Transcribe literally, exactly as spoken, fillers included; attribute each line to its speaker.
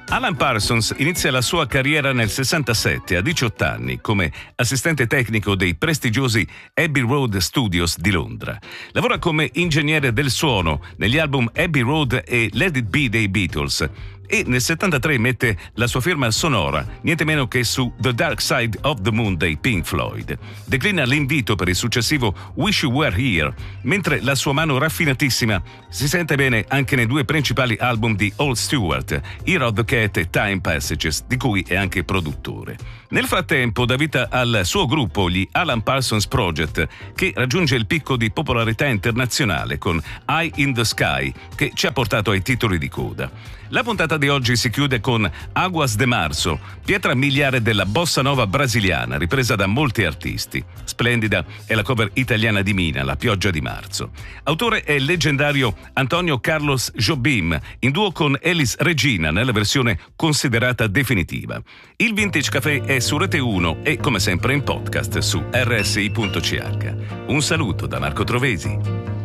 Speaker 1: Alan Parsons inizia la sua carriera nel sessantasette, a diciotto anni, come assistente tecnico dei prestigiosi Abbey Road Studios di Londra. Lavora come ingegnere del suono negli album Abbey Road e Let It Be dei Beatles, e nel settantatré mette la sua firma sonora, niente meno che su The Dark Side of the Moon dei Pink Floyd. Declina l'invito per il successivo Wish You Were Here, mentre la sua mano raffinatissima si sente bene anche nei due principali album di Old Stewart, Year of the Cat e Time Passages, di cui è anche produttore. Nel frattempo dà vita al suo gruppo, gli Alan Parsons Project, che raggiunge il picco di popolarità internazionale con Eye in the Sky, che ci ha portato ai titoli di coda. La puntata di oggi si chiude con Aguas de Marzo, pietra miliare della bossa nova brasiliana, ripresa da molti artisti. Splendida è la cover italiana di Mina, La pioggia di marzo. Autore è il leggendario Antonio Carlos Jobim, in duo con Elis Regina nella versione considerata definitiva. Il Vintage Café è su Rete uno e, come sempre, in podcast su erre esse i punto ci acca. Un saluto da Marco Trovesi.